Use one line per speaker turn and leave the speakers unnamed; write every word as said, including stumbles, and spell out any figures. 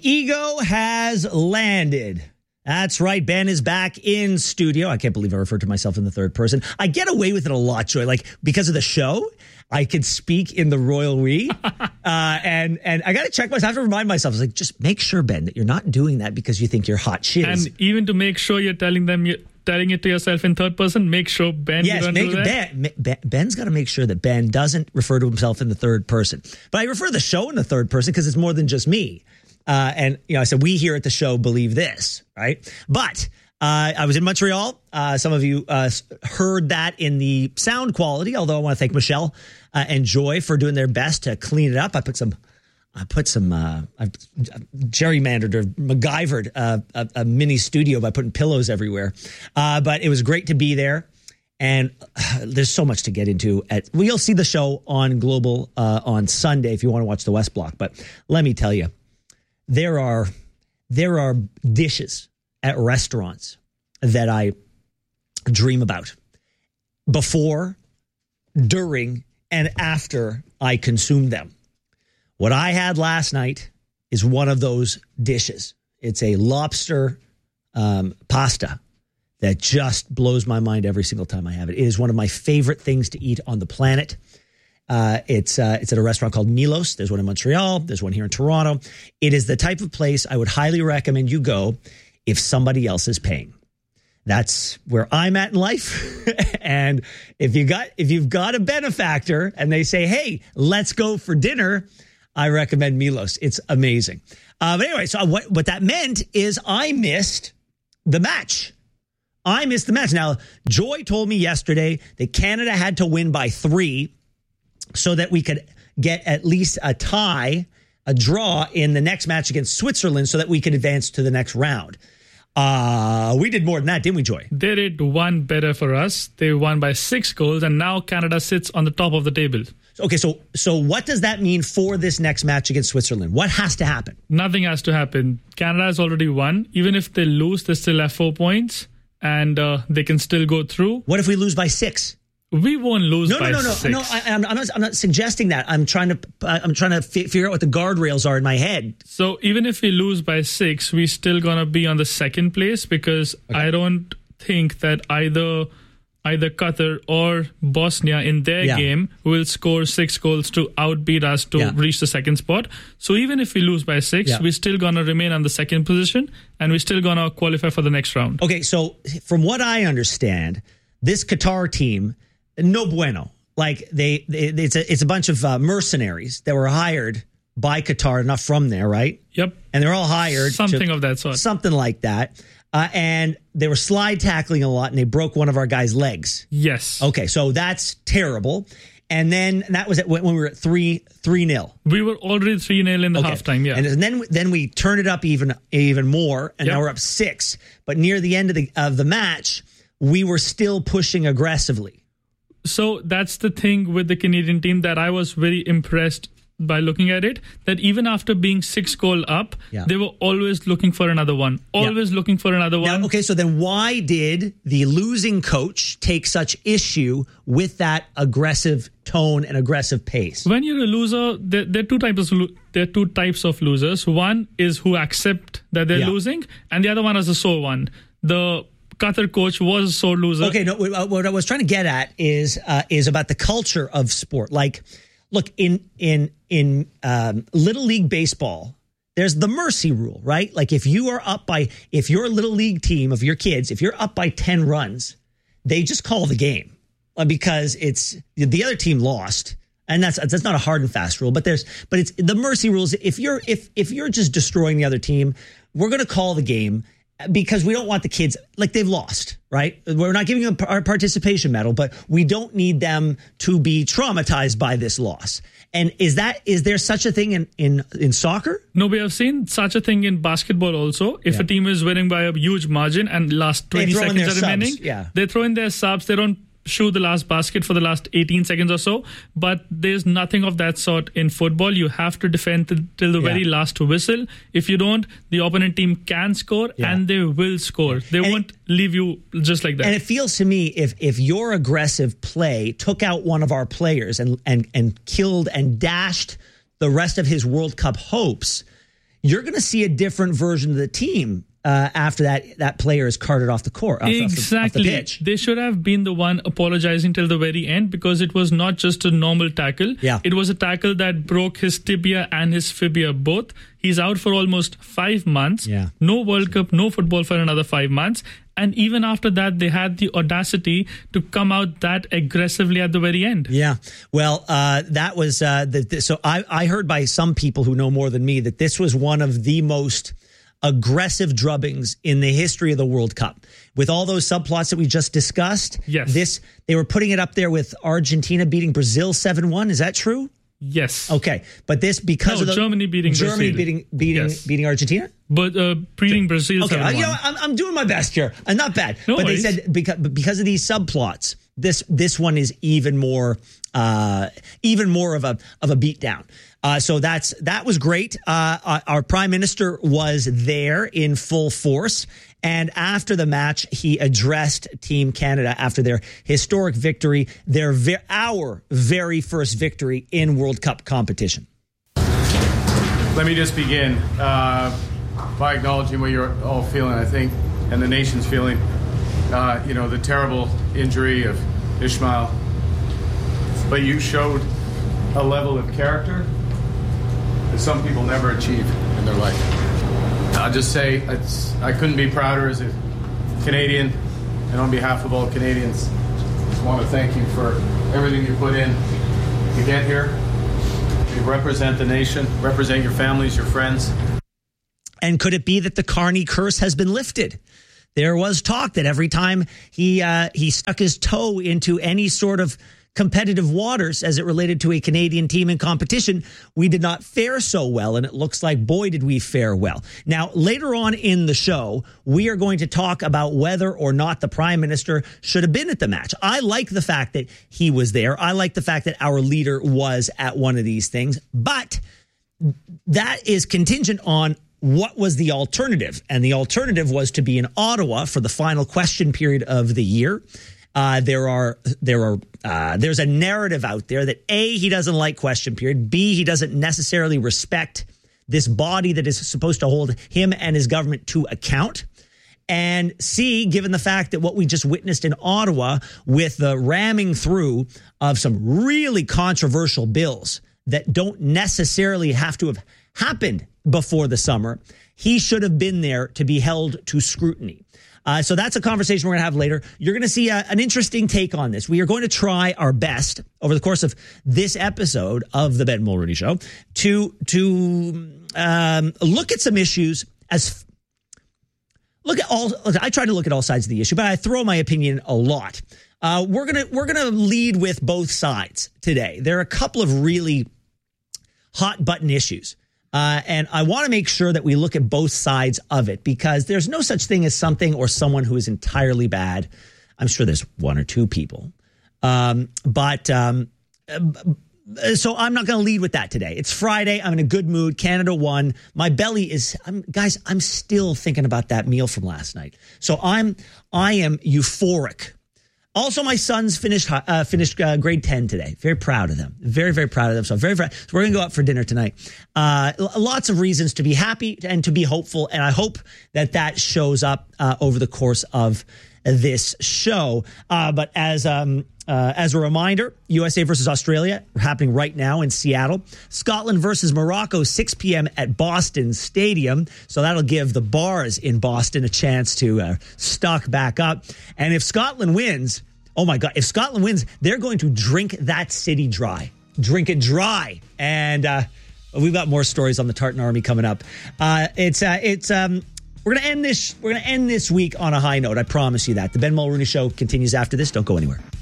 Ego has landed. That's right. Ben is back in studio. I can't believe I referred to myself in the third person. I get away with it a lot, Joy. Like, because of the show, I could speak in the royal we. uh, and and I got to check myself. I have to remind myself. I was like, just make sure, Ben, that you're not doing that because you think you're hot shiz.
And even to make sure you're telling them, you're telling it to yourself in third person, make sure Ben
yes,
you don't
make,
do that.
Ben, ben, Ben's got to make sure that Ben doesn't refer to himself in the third person. But I refer to the show in the third person because it's more than just me. Uh, and, you know, I said, we here at the show believe this, right? But uh, I was in Montreal. Uh, some of you uh, heard that in the sound quality, although I want to thank Michelle uh, and Joy for doing their best to clean it up. I put some, I put some, uh, I gerrymandered or MacGyvered uh, a, a mini studio by putting pillows everywhere. Uh, but it was great to be there. And uh, there's so much to get into. At, well, you'll see the show on Global uh, on Sunday if you want to watch the West Block. But let me tell you, There are there are dishes at restaurants that I dream about before, during, and after I consume them. What I had last night is one of those dishes. It's a lobster um, pasta that just blows my mind every single time I have it. It is one of my favorite things to eat on the planet. Uh, it's uh, it's at a restaurant called Milos. There's one in Montreal. There's one here in Toronto. It is the type of place I would highly recommend you go if somebody else is paying. That's where I'm at in life. And if you got if you've got a benefactor and they say, "Hey, let's go for dinner," I recommend Milos. It's amazing. Uh, but anyway, so what what that meant is I missed the match. I missed the match. Now, Joy told me yesterday that Canada had to win by three so that we could get at least a tie, a draw in the next match against Switzerland so that we could advance to the next round. Uh, we did more than that, didn't we, Joy?
They did one better for us. They won by six goals, and now Canada sits on the top of the table.
Okay, so so what does that mean for this next match against Switzerland? What has to happen?
Nothing has to happen. Canada has already won. Even if they lose, they still have four points, and uh, they can still go through.
What if we lose by six?
We won't lose
no,
by
no, no, no,
six.
no. I, I'm, I'm, not, I'm not suggesting that. I'm trying to. I'm trying to f- figure out what the guardrails are in my head.
So even if we lose by six, we still gonna be on the second place because okay. I don't think that either either Qatar or Bosnia in their yeah. game will score six goals to outbeat us to yeah. reach the second spot. So even if we lose by six, yeah. we're still gonna remain on the second position and we're still gonna qualify for the next round.
Okay, so from what I understand, this Qatar team. No bueno. Like they, they it's a it's a bunch of uh, mercenaries that were hired by Qatar, not from there, right?
Yep.
And they're all hired
something
to,
of that sort,
something like that. Uh, and they were slide tackling a lot, and they broke one of our guys' legs.
Yes.
Okay, so that's terrible. And then and that was at, when we were at three three nil.
We were already three nil in the okay. halftime. Yeah.
And then then we turned it up even even more, and yep. now we're up six. But near the end of the of the match, we were still pushing aggressively.
So that's the thing with the Canadian team that I was very impressed by looking at it, that even after being six goal up, yeah. they were always looking for another one, always yeah. looking for another
now,
one.
Okay, so then why did the losing coach take such issue with that aggressive tone and aggressive pace?
When you're a loser, there, there are two types of there are two types of losers. One is who accept that they're yeah. losing, and the other one is a sore one. The Qatar coach was a sore loser.
Okay, no, what I was trying to get at is uh, is about the culture of sport. Like, look, in in in um, Little League baseball, there's the mercy rule, right? Like, if you are up by, if your Little League team of your kids, if you're up by ten runs, they just call the game because it's the other team lost. And that's that's not a hard and fast rule, but there's but it's the mercy rules. If you're if if you're just destroying the other team, we're going to call the game. Because we don't want the kids, like they've lost, right? We're not giving them our participation medal, but we don't need them to be traumatized by this loss. And is that is there such a thing in, in, in soccer?
No, we have seen such a thing in basketball also. If yeah. a team is winning by a huge margin and last twenty seconds are remaining,
yeah.
they throw in their subs. They don't shoot the last basket for the last eighteen seconds or so. But there's nothing of that sort in football. You have to defend till, till the yeah. very last whistle. If you don't, the opponent team can score yeah. and they will score. They and won't it, leave you just like that.
And it feels to me if if your aggressive play took out one of our players and and and killed and dashed the rest of his World Cup hopes, you're going to see a different version of the team uh, after that that player is carted off the court, off,
exactly.
off the, off the pitch.
They should have been the one apologizing till the very end, because it was not just a normal tackle.
Yeah.
It was a tackle that broke his tibia and his fibia both. He's out for almost five months.
Yeah.
No World Cup, no football for another five months. And even after that, they had the audacity to come out that aggressively at the very end.
Yeah. Well, uh, that was uh, the, the, so I, I heard by some people who know more than me that this was one of the most aggressive drubbings in the history of the World Cup. With all those subplots that we just discussed,
yes.
this they were putting it up there with Argentina beating Brazil seven one. Is that true?
Yes.
Okay. But this because
no,
of the
Germany beating
Germany
Brazil.
beating beating
yes.
beating Argentina?
But uh, beating Brazil
okay,
seven one.
you know, I'm, I'm doing my best here. I'm not bad.
No
but
worries.
They said because, because of these subplots, this this one is even more uh, even more of a of a beatdown. Uh, so that's that was great. Uh, our prime minister was there in full force. And after the match, he addressed Team Canada after their historic victory, their ve- our very first victory in World Cup competition.
Let me just begin uh, by acknowledging what you're all feeling, I think, and the nation's feeling. Uh, you know, the terrible injury of Ismail. But you showed a level of character that some people never achieve in their life. I'll just say it's, I couldn't be prouder as a Canadian, and on behalf of all Canadians, I just want to thank you for everything you put in to get here. You represent the nation, represent your families, your friends.
And could it be that the Carney curse has been lifted? There was talk that every time he uh, he stuck his toe into any sort of competitive waters as it related to a Canadian team in competition, we did not fare so well. And it looks like, boy, did we fare well. Now, later on in the show, we are going to talk about whether or not the prime minister should have been at the match. I like the fact that he was there. I like the fact that our leader was at one of these things. But that is contingent on what was the alternative. And the alternative was to be in Ottawa for the final question period of the year. Uh, there are there are uh, there's a narrative out there that A, he doesn't like question period. B, he doesn't necessarily respect this body that is supposed to hold him and his government to account. And C, given the fact that what we just witnessed in Ottawa with the ramming through of some really controversial bills that don't necessarily have to have happened before the summer, he should have been there to be held to scrutiny. Uh, so that's a conversation we're going to have later. You're going to see a, an interesting take on this. We are going to try our best over the course of this episode of the Ben Mulroney Show to to um, look at some issues as look at all. I try to look at all sides of the issue, but I throw my opinion a lot. Uh, we're gonna we're gonna lead with both sides today. There are a couple of really hot button issues. Uh, and I want to make sure that we look at both sides of it, because there's no such thing as something or someone who is entirely bad. I'm sure there's one or two people. Um, but um, so I'm not going to lead with that today. It's Friday. I'm in a good mood. Canada won. My belly is, I'm, guys, I'm still thinking about that meal from last night. So I'm, I am euphoric. Also, my sons finished uh, finished uh, grade ten today. Very proud of them. Very, very proud of them. So very, very. So we're going to go out for dinner tonight. Uh, lots of reasons to be happy and to be hopeful. And I hope that that shows up uh, over the course of this show. Uh, but as um, uh, as a reminder, U S A versus Australia happening right now in Seattle. Scotland versus Morocco, six p.m. at Boston Stadium. So that'll give the bars in Boston a chance to uh, stock back up. And if Scotland wins, oh my God, if Scotland wins, they're going to drink that city dry. Drink it dry. And uh, we've got more stories on the Tartan Army coming up. Uh, it's uh, it's um. We're gonna end this. We're gonna end this week on a high note. I promise you that. The Ben Mulroney Show continues after this. Don't go anywhere.